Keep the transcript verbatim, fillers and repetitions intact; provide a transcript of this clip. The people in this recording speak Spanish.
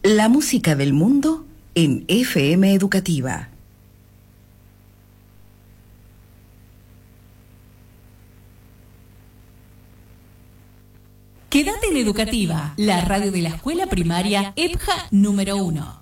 La música del mundo en F M Educativa. Quédate en Educativa, la radio de la escuela primaria E P J A número uno.